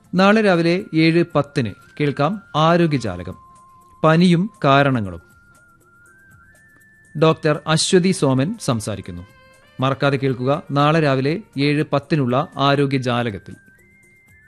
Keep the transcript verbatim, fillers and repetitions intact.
നാളെ രാവിലെ ഏഴ് പത്തിന് കേൾക്കാം ആരോഗ്യജാലകം, പനിയും കാരണങ്ങളും. ഡോക്ടർ അശ്വതി സോമൻ സംസാരിക്കുന്നു. മറക്കാതെ കേൾക്കുക നാളെ രാവിലെ ഏഴ് പത്തിനുള്ള ആരോഗ്യജാലകത്തിൽ.